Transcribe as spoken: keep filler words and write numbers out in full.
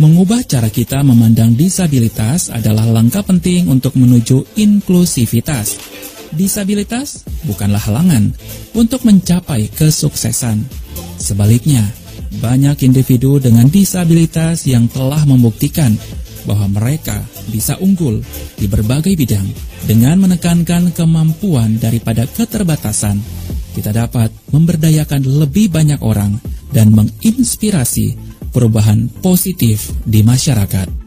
Mengubah cara kita memandang disabilitas adalah langkah penting untuk menuju inklusivitas. Disabilitas bukanlah halangan untuk mencapai kesuksesan. Sebaliknya, banyak individu dengan disabilitas yang telah membuktikan bahwa mereka bisa unggul di berbagai bidang. Dengan menekankan kemampuan daripada keterbatasan, kita dapat memberdayakan lebih banyak orang dan menginspirasi perubahan positif di masyarakat.